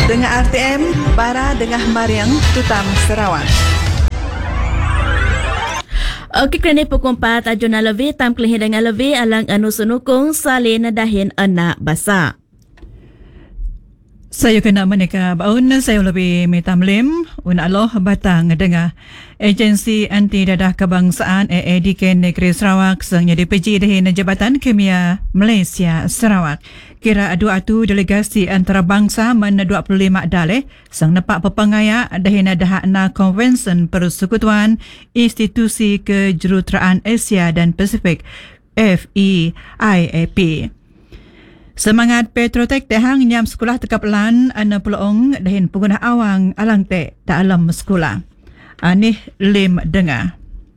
Dengan RTM, Bara Dengah Mariang, Tutam Sarawak. Okey, kerana pukul 4 tajun lebih, tam kelih dengan lebih alang anu sunukung salin dahin anak basa. Saya kena menikah baun, saya lebih mitamlim, Allah batang dengar. Agensi Anti Dadah Kebangsaan AADK Negeri Sarawak sang DPG dahin Jabatan Kimia Malaysia Sarawak. Kira adu-atu delegasi antarabangsa men 25 dalih sang nepak pepengaya dahin dahana Konvensyen Persekutuan Institusi Kejuruteraan Asia dan Pasifik FEIAP. Semangat Petrotek tehang nyam sekolah tekap lan ana peluang dahin pengguna awang alang te dalam sekolah. Anih lim dengar.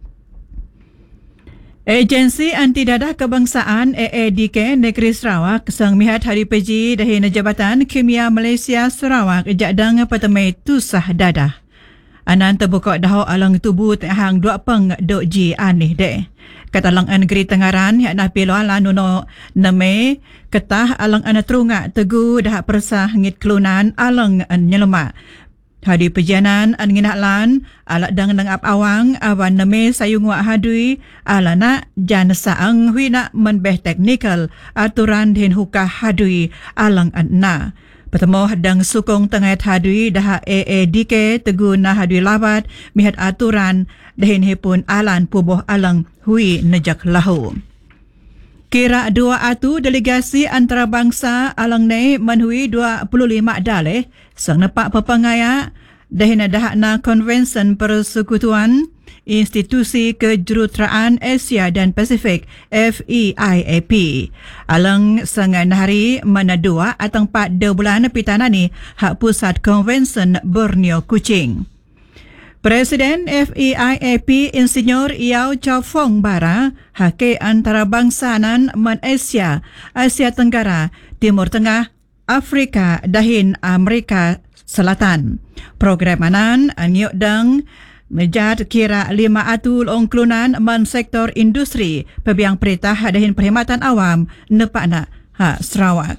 Agensi Anti Dadah Kebangsaan AADK Negeri Sarawak sang mihat hari peji dahin Jabatan Kimia Malaysia Sarawak jadang patamai tusah dadah. Anan terbuka dahu alang tubuh tehang dua peng dok ji anih de. Katalang negeri Tengaran yang nak pilo ala nuno name ketah alang ana terunga tegu dah persah ngit kelunan alang an nyelema. Hadi perjalanan an nginaklan ala dang ap awang awan name sayung wa hadui ala nak jan saang hui nak menbeh teknikal aturan den hukah hadui alang an na. Pertemu dang sukong tengah hadui dah AADK tegu na hadui lawat mihat aturan dahin hipun alan pubuh alang hui nejak lahu. Kira dua atu delegasi antarabangsa alang nei menhui 25 dalih sang nepak pepengaya dahin dahana Konvensyen Persekutuan Institusi Kejuruteraan Asia dan Pasifik FEIAP. Alang sangan hari mana 2 atau 4 bulan pitanani hak pusat Konvensyen Borneo Kuching. Presiden FEIAP Insinyur Yao Chow Fong Bara hake antarabangsanan men Asia, Asia Tenggara, Timur Tengah, Afrika dahin Amerika Selatan. Programanan anyuk dang Mejad kira 5 atu long kelunan men sektor industri pebiang perintah dahin perkhidmatan awam nepakna hak Sarawak.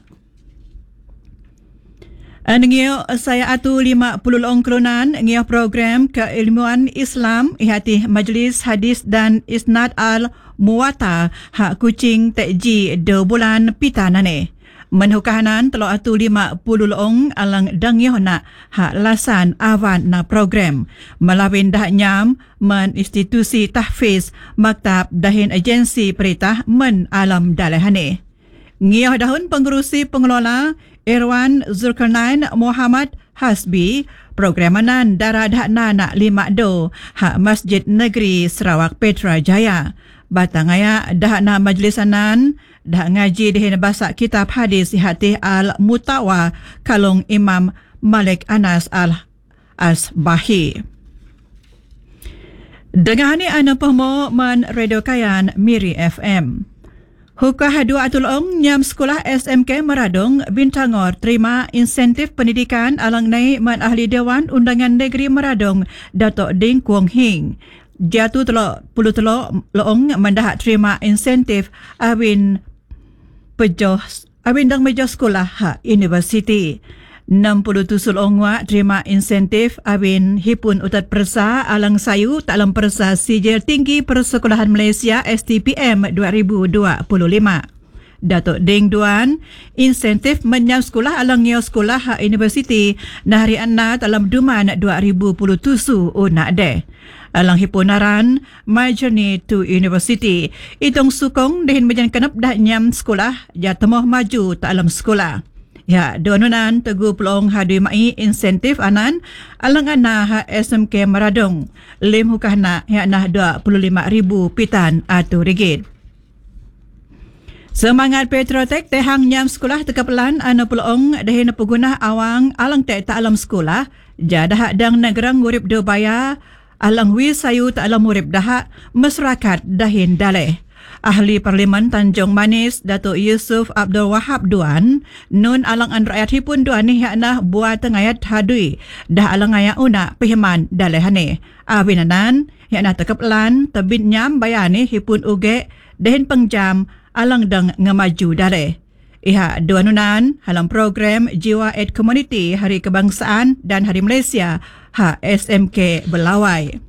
Ngio saya atu 50 long kelunan ngio program keilmuan Islam ihati Majlis Hadis dan Isnad Al-Muwatta hak Kuching tekji 2 bulan pitanane. Menhukahanan telo atu 50 long alang dangyo nak hak lasan awan na program melawin dah nyam men institusi tahfiz maktab dahin agensi perintah men alam dalehane. Ngioh dahun pengurusi pengelola Irwan Zulkarnain Muhammad Hasbi programanan darah dah nak 5 do hak Masjid Negeri Sarawak Petra Jaya. Batangaya dah na majlisanan dah ngaji dihin bahasa kitab hadis ihati Al-Mutawa kalung Imam Malik Anas Al-Asbahi. Dengan ini anda pahmo man Radio Kayan Miri FM. Hukah 2 atulong nyam sekolah SMK Meradong Bintangor terima insentif pendidikan alang naik man ahli Dewan Undangan Negeri Meradong Datuk Ding Kuang Hing. Jatuh telok puluh telok loong mendah terima insentif awin dang meja sekolah hak universiti. 67 ongwa terima insentif awin hipun utat persa alang sayu taklam persa sijil tinggi Persekolahan Malaysia STPM 2025. Datuk Ding Duan insentif menyam sekolah alang ngio sekolah hak universiti nahari anna dalam duman 2027 unak deh. Alang hipunaran My Journey to University itong sukong dahin mejan kenap dah nyam sekolah ya temoh maju tak alam sekolah. Ya, donunan tegu pelong hadui mai insentif anan alang ana ha SMK Meradong lim hukahna ya nah 25,000 pitan atau ringgit. Semangat Petrotek tehang nyam sekolah tekapelan ana pelong dahin pengguna awang alang tak alam sekolah jadah dang negerang urip do baya alang wi sayu tak alam urip dah masyarakat dahin daleh. Ahli Parlimen Tanjung Manis Datuk Yusuf Abdul Wahab Duan nun alang an rakyat hipun duan ni yaknah buat tengayat hadui dah alang ayak una pehiman dalehane awinanan yaknah tekeplan tebit nyam bayani hipun uge dahin pengjam alang dang ngamaju daleh. Iha dua nunan halam program Jiwa at Community Hari Kebangsaan dan Hari Malaysia HSMK Belawai.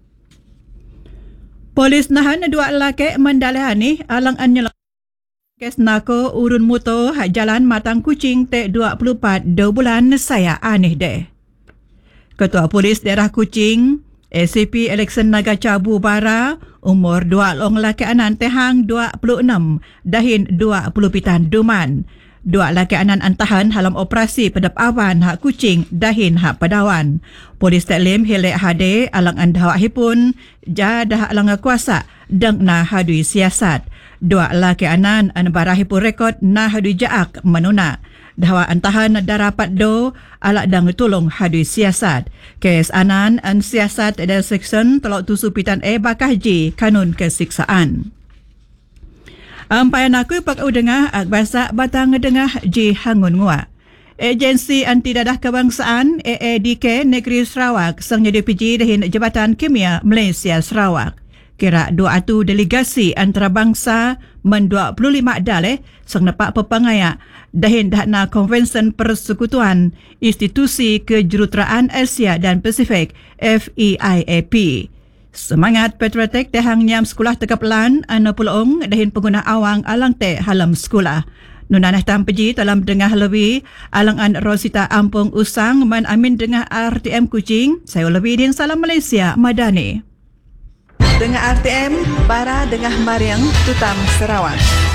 Polis nahan dua lelaki mendalihani alang anyelang kes nako urun motor hak jalan Matang Kuching te 24 2 bulan saya aneh deh. Ketua Polis Daerah Kuching ACP Election Naga Cabu Bara umur 2 long laki anan tehang 26 dahin 20 pitan duman. 2 laki anan antahan halam operasi pedap awan hak Kuching dahin hak Padawan. Polis taklim hilek hade alang andawak hipun jadah alang kuasa dang na hadui siasat. 2 laki anan an barahipun rekod na hadui jaak menuna. Dawa antahan darapat do alak dang tolong hadui siasat. Kes anan an siasat dan seksyen telok tusu pitan bakah ji kanun kesiksaan. Ampayan aku pak udengah akbasa batang dengah ji hangun ngua. Agensi Anti Dadah Kebangsaan AADK Negeri Sarawak sang jadi PJ dahin Jabatan Kimia Malaysia Sarawak. Kira 2 delegasi antarabangsa men 25 daleh sang nepak pepangaya dahin dahna Konvensyen Persekutuan Institusi Kejuruteraan Asia dan Pasifik FEIAP. Semangat patriotik dahang nyam sekolah tekap lan ana pulong dahin pengguna awang alang te halam sekolah. Nunanah tampeji dalam dengah lebih alang an Rosita Ampung Usang man amin dengah RTM Kuching. Saya lebih din salam Malaysia Madani. Dengah RTM, Bara Dengah Mariang Tutam Sarawak.